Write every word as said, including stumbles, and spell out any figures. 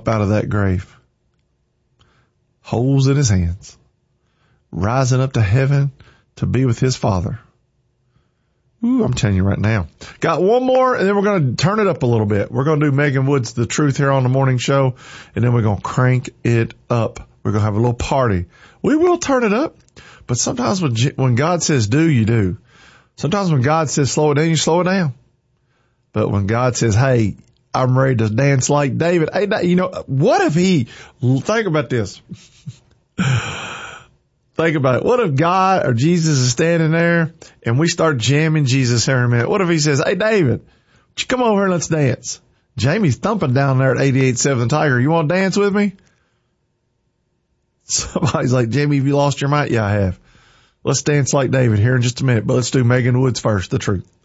up out of that grave. Holes in his hands. Rising up to heaven to be with his Father. Ooh, I'm telling you right now. Got one more, and then we're going to turn it up a little bit. We're going to do Megan Woods' The Truth here on the morning show, and then we're going to crank it up. We're going to have a little party. We will turn it up, but sometimes when, when God says do, you do. Sometimes when God says slow it down, you slow it down. But when God says, hey, I'm ready to dance like David. Hey, you know, what if he, think about this. Think about it. What if God or Jesus is standing there and we start jamming Jesus here in a minute? What if he says, hey, David, would you come over and let's dance? Jamie's thumping down there at eighty-eight seven Tiger. You want to dance with me? Somebody's like, Jamie, have you lost your mind? Yeah, I have. Let's dance like David here in just a minute, but let's do Megan Woods first, The Truth.